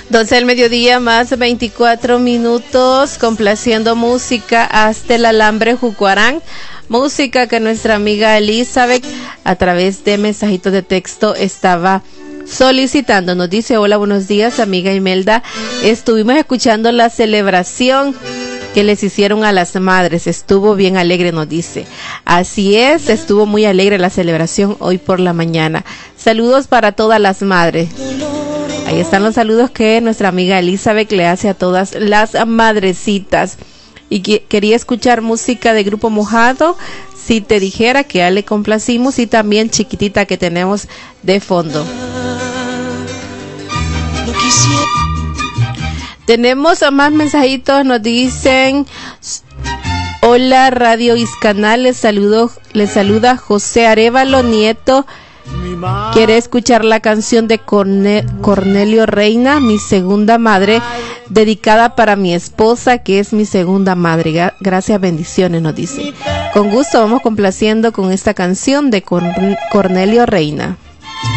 12 del mediodía más 24 minutos, complaciendo música hasta el alambre Jucuarán. Música que nuestra amiga Elizabeth a través de mensajitos de texto estaba solicitando. Nos dice: hola, buenos días, amiga Imelda. Estuvimos escuchando la celebración que les hicieron a las madres. Estuvo bien alegre, nos dice. Así es, estuvo muy alegre la celebración hoy por la mañana. Saludos para todas las madres. Ahí están los saludos que nuestra amiga Elizabeth le hace a todas las madrecitas. Y quería escuchar música de Grupo Mojado. Si te dijera que ya le complacimos, y también Chiquitita, que tenemos de fondo. Tenemos más mensajitos. Nos dicen: hola, Radio Iscanal, les saluda José Arévalo Nieto. Quiere escuchar la canción de Cornelio Reina, Mi Segunda Madre, dedicada para mi esposa, que es mi segunda madre. Gracias, bendiciones, nos dice. Con gusto vamos complaciendo con esta canción de Cornelio Reina.